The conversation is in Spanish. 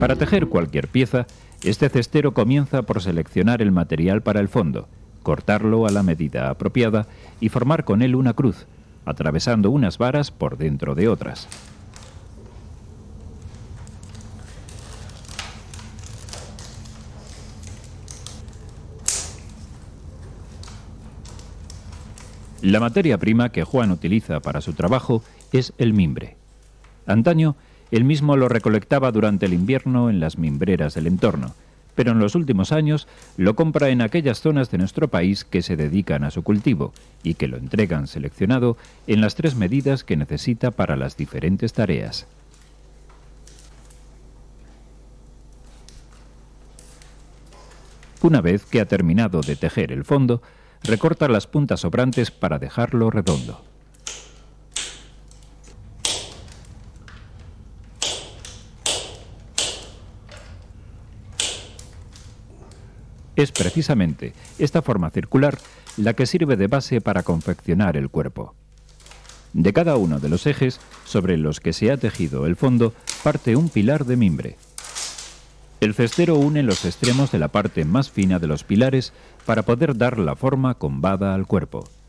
Para tejer cualquier pieza, este cestero comienza por seleccionar el material para el fondo, cortarlo a la medida apropiada y formar con él una cruz, atravesando unas varas por dentro de otras. La materia prima que Juan utiliza para su trabajo es el mimbre. Antaño, él mismo lo recolectaba durante el invierno en las mimbreras del entorno, pero en los últimos años lo compra en aquellas zonas de nuestro país que se dedican a su cultivo y que lo entregan seleccionado en las 3 medidas que necesita para las diferentes tareas. Una vez que ha terminado de tejer el fondo, recorta las puntas sobrantes para dejarlo redondo. Es precisamente esta forma circular la que sirve de base para confeccionar el cuerpo. De cada uno de los ejes sobre los que se ha tejido el fondo parte un pilar de mimbre. El cestero une los extremos de la parte más fina de los pilares para poder dar la forma combada al cuerpo.